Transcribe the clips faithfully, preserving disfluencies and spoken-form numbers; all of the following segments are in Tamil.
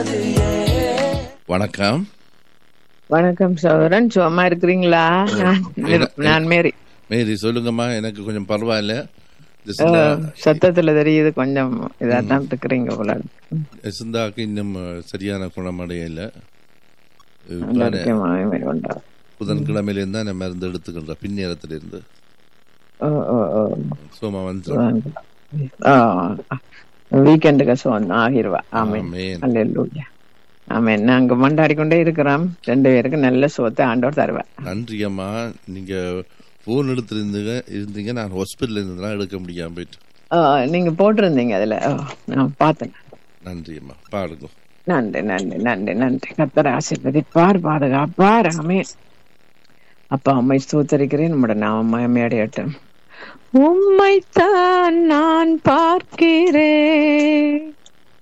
வணக்கம். வணக்கம் சகோதரன், சும்மா இருக்கிறீங்களா? நான் நிர்- நான் மேரி. மேரி சொல்லுங்கம்மா. எனக்கு கொஞ்சம் பரவாயில்ல. இந்த ஆ, சிந்தா சத்தத்துல தெரியுது கொஞ்சம் இதாதான் இருக்கிறீங்க போல. சிந்தாக்கு இன்னும் சரியான குணமடையல. ஆரோக்கியமாக கொண்டார். புதன்கிழமையிலேருந்து தான் நான் மருந்து எடுத்துக்கின்ற பின்னேரத்திலிருந்து ஓ ஓ ஓ சோமா வந்து வீக்கெண்டுக்கு சோன் ஆகிருவா. ஆமேன். ஆமென். அல்லேலூயா. ஆமேன். நாங்க மண்டாடி கொண்டே இருக்கிறோம். ரெண்டு பேருக்கு நல்ல சுகத்தை ஆண்டவர் தருவா. நன்றி அம்மா. நீங்க போன் எடுத்திருந்தீங்க இருந்தீங்க நான் ஹாஸ்பிட்டல் இருந்ததுலாம் எடுக்க முடியாம போயிட்டு. ஆ, நீங்க போட்டிருந்தீங்க அதுல. ஓ, நான் பார்த்தேன். நன்றி அம்மா. பாருங்க. நன்றி நன்றி நன்றி நன்றி. கர்த்தர் ஆசீர்வதிப்பார், பாதுகாப்பார். ஆமென். அப்பா அம்மை ஸ்தோத்தரிக்கிறேன். நம்முடைய நாம மகிமையடையட்டும். உம்மைத்தான் நான் பார்க்கிறேன்,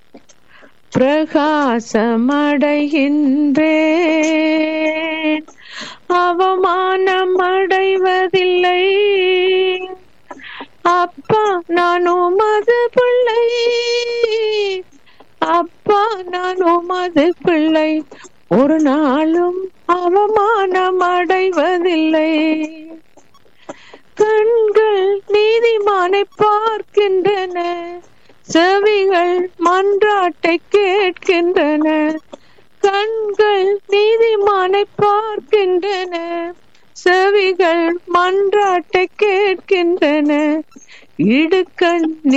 பிரகாசமடைகின்றேன், அவமானம் அடைவதில்லை. அப்பா நான் உமது பிள்ளை, அப்பா நான் உமது பிள்ளை, ஒரு நாளும் அவமானம் அடைவதில்லை. கண்கள் நீதிமானை பார்க்கின்றன, செவிகள் மன்றாட்டை கேட்கின்றன. கண்கள் நீதிமானை பார்க்கின்றன, செவிகள் மன்றாட்டை கேட்கின்றன. இடுக்கண்